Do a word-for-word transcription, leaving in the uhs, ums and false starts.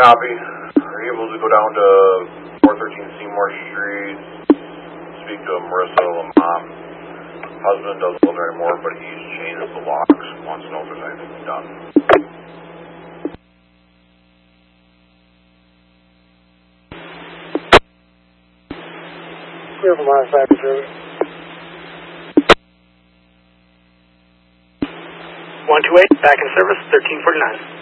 Copy. Are you able to go down to four thirteen Seymour Street, speak to Marissa Lamont? Husband doesn't live there anymore, but he's changed the locks. Wants to know if there's anything done. Clear from our side, service. one two eight, back in service, thirteen forty-nine.